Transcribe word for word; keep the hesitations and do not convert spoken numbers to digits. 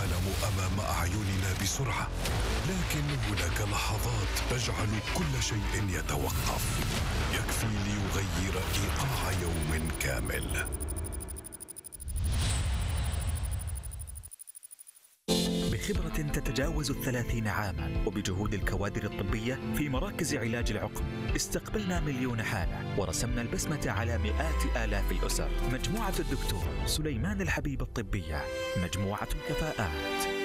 العالم أمام أعيننا بسرعة، لكن هناك لحظات تجعل كل شيء يتوقف، يكفي ليغير إيقاع يوم كامل. بخبرة تتجاوز الثلاثين عاما وبجهود الكوادر الطبية في مراكز علاج العقم، استقبلنا مليون حالة ورسمنا البسمة على مئات آلاف الأسر. مجموعة الدكتور سليمان الحبيب الطبية، مجموعة كفاءات.